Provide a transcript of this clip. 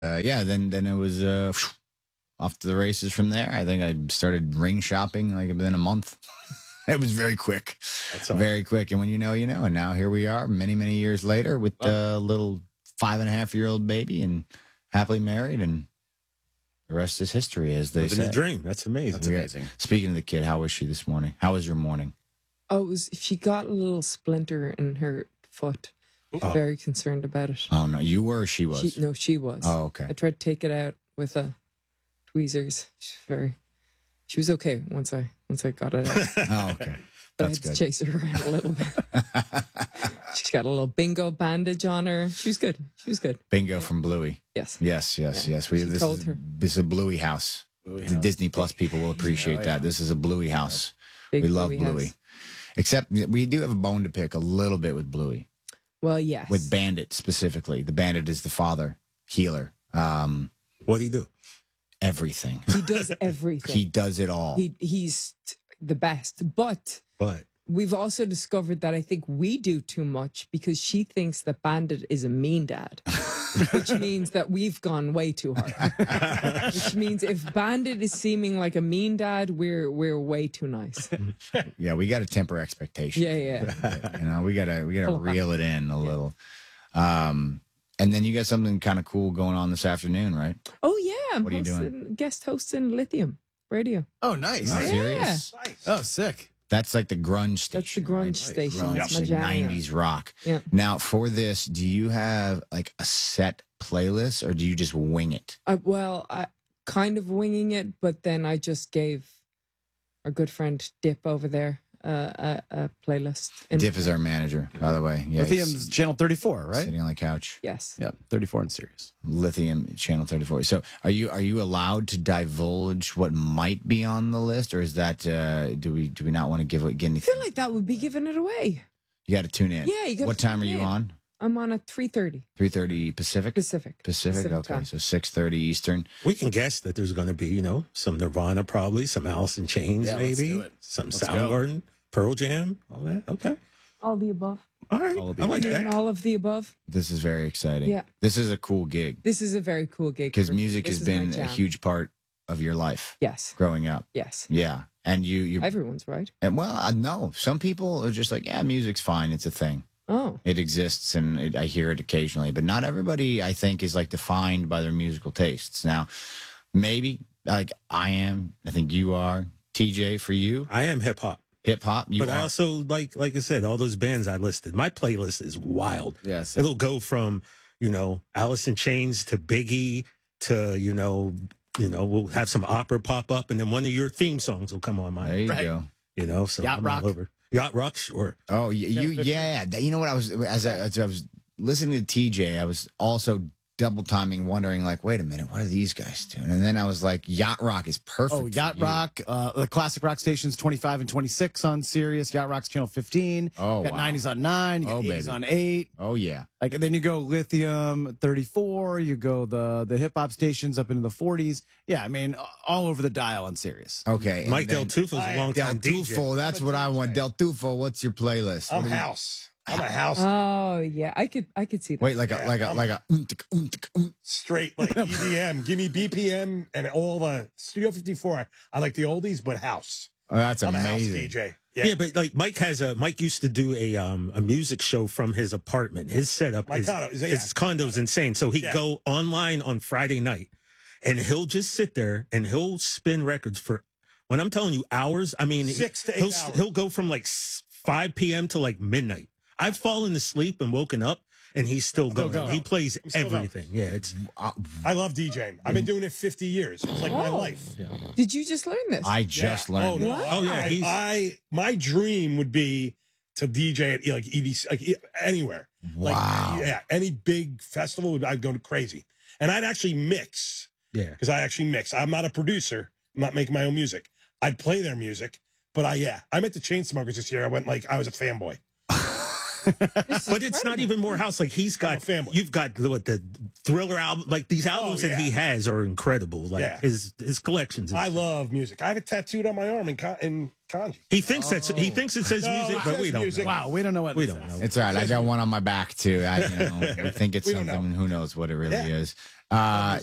Yeah, then it was off to the races from there. I think I started ring shopping like within a month. It was very quick, very quick. And when you know, you know. And now here we are, many years later, with a little 5.5-year-old baby and happily married, and the rest is history, as they Living say. the dream. That's amazing. That's amazing. Speaking of the kid, how was she this morning? How was your morning? Oh, she got a little splinter in her foot. Oh. Very concerned about it. Oh no, you were or she was? She was. Oh, okay. I tried to take it out with tweezers. She was okay once I got it out. Oh, okay. But That's I had good. to chase her around a little bit. She's got a little bingo bandage on her. She was good. Bingo from Bluey. Yes. Yes. She told her. This is a Bluey house. The Disney Plus people will appreciate that. This is a Bluey house. Big we love Bluey Bluey. house. Except we do have a bone to pick a little bit with Bluey. Well, yes. With Bandit specifically. The Bandit is the father healer. What do you do? Everything. He does everything. He does it all. He's the best. But we've also discovered that I think we do too much because she thinks that Bandit is a mean dad, which means that we've gone way too hard. Which means if Bandit is seeming like a mean dad, we're way too nice. Yeah, we got to temper expectations. Yeah. You know, we gotta reel it in a little. And then you got something kind of cool going on this afternoon, right? Oh yeah, What are you doing? Guest hosting Lithium Radio. Oh, nice. Are you Yeah. serious? Oh, sick. That's like the grunge station. That's the grunge station. Grunge, That's my like jam. 90s rock. Yeah. Now, for this, do you have like a set playlist or do you just wing it? Well, I kind of winging it, but then I just gave our good friend Dip over there a playlist. Dip is our manager, by the way. Yeah, Lithium's channel 34, right? sitting on the couch. Yes. Yeah, 34 and Sirius. Lithium channel 34. So, are you allowed to divulge what might be on the list, or is that do we not want to get I anything? feel like that would be giving it away. You got to tune in. Yeah, you got What to time are tune you in. on? I'm on at 3:30 3:30 Pacific. Pacific. Pacific. Okay, time. so 6:30 Eastern. We can guess that there's going to be, some Nirvana probably, some Alice in Chains Yeah, let's maybe, do it. some Let's go. Soundgarden, Pearl Jam, all that. Okay. All the above. All right. All of the I like And that. all of the above. This is very exciting. Yeah. This is a cool gig This is a very cool gig. because for me. music This has is my been a jam. huge part of your life Yes. growing up. Yes. Yeah, and you Everyone's right. and well, I know some people are just like, yeah, music's fine. It's a thing. Oh. It exists, and I hear it occasionally, but not everybody, I think, is like defined by their musical tastes. Now, maybe like I am. I think you are. TJ, for you, I am hip hop. hip hop. You But are. I also, like I said, all those bands I listed, my playlist is wild. Yes. It'll go from, Alice in Chains to Biggie to, we'll have some opera pop up, and then one of your theme songs will come on There mine. you Right. go. So Yacht I'm Rock. all over. Yacht Rock, sure. Oh, yeah. You know what? I was as I was listening to TJ, I was also double timing, wondering like, wait a minute, what are these guys doing? And then I was like, Yacht Rock is perfect. Oh, for Yacht you. Rock, the classic rock stations 25 and 26 on Sirius. Yacht Rock's channel 15. Oh, You got wow. 90s on 9. You got Oh, 80s baby. on 8. Oh yeah. Like, and then you go Lithium 34. You go the hip hop stations up into the 40s. Yeah, I mean, all over the dial on Sirius. Okay. Mike Del Tufo's a long Del time DJ. Tufo, that's what I want. Del Tufo, what's your playlist? I'm What do you- house. I'm a house Oh yeah. I could see that. Wait, like a straight like EDM. Give me BPM and all the Studio 54. I like the oldies, but house. Oh, that's I'm a house amazing. DJ. Yeah, but like Mike used to do a music show from his apartment. His setup My condo, yeah. his condo's insane. So he'd Yeah. go online on Friday night and he'll just sit there and he'll spin records for, when I'm telling you hours, I mean 6 to 8 he'll hours. he'll go from like 5 p.m. to like midnight. I've fallen asleep and woken up and he's still going. going. He plays I'm still going. everything. Yeah, it's I love DJing. I've been doing it 50 years. It's like my Oh. life. Did you just learn this? I just Yeah. learned. Oh, no. that. oh yeah, he's My dream would be to DJ at like EDC, like anywhere. Wow. Like, yeah, any big festival, I'd go crazy. And I'd actually mix yeah. because I actually mix. I'm not a producer. I'm not making my own music. I'd play their music, but I met the Chainsmokers this year. I went like I was a fanboy. But it's not even more house. Like he's got, family. you've got what the Thriller album, like these albums that he has are incredible. Like his collections. I love music. I have it tattooed on my arm in kanji. He thinks it says music, but we don't know. Wow, we don't know what We it don't says. know. It's all right. I got one on my back too. I think it's We don't something. Who knows what it really Yeah. is?